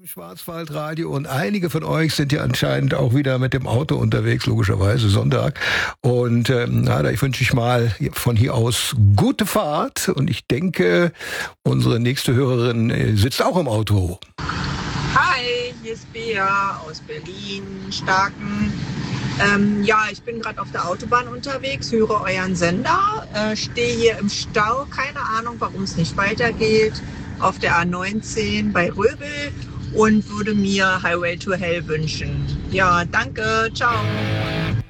Im Schwarzwaldradio und einige von euch sind ja anscheinend auch wieder mit dem Auto unterwegs, logischerweise Sonntag. Und ich wünsche ich mal von hier aus gute Fahrt. Und ich denke, unsere nächste Hörerin sitzt auch im Auto. Hi, hier ist Bea aus Berlin, Starken. Ich bin gerade auf der Autobahn unterwegs, höre euren Sender, stehe hier im Stau, keine Ahnung, warum es nicht weitergeht, auf der A19 bei Röbel und würde mir Highway to Hell wünschen. Ja, danke, ciao.